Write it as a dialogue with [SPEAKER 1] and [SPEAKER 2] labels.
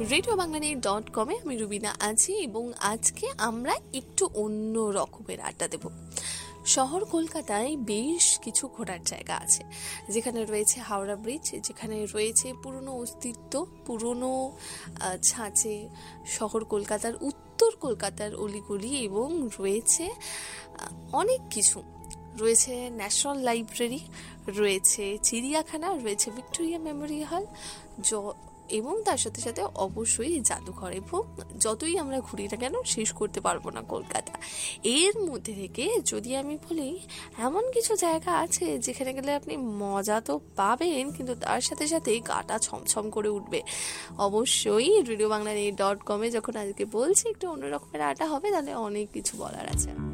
[SPEAKER 1] RadioBanglani.com-এ আমি রুবিনা আছি এবং আজকে আমরা একটু অন্য রকমের আড্ডা দেব। শহর কলকাতায় বেশ কিছু ঘোরার জায়গা আছে, যেখানে রয়েছে হাওড়া ব্রিজ, যেখানে রয়েছে পুরনো অস্তিত্ব, পুরনো ছাঁচে শহর কলকাতার, উত্তর কলকাতার অলিগলি, এবং রয়েছে অনেক কিছু। রয়েছে ন্যাশনাল লাইব্রেরি, রয়েছে চিড়িয়াখানা, রয়েছে ভিক্টোরিয়া মেমোরিয়াল, এবং তার সাথে সাথে অবশ্যই জাদুঘর। এবং যতই আমরা ঘুরি না কেন শেষ করতে পারবো না কলকাতা। এর মধ্যে থেকে যদি আমি বলি, এমন কিছু জায়গা আছে যেখানে গেলে আপনি মজা তো পাবেন, কিন্তু তার সাথে সাথে গাটা ছমছম করে উঠবে। অবশ্যই RadioBanglani.com-এ যখন আজকে বলছি একটু অন্যরকমের আড্ডা হবে, তাহলে অনেক কিছু বলার আছে।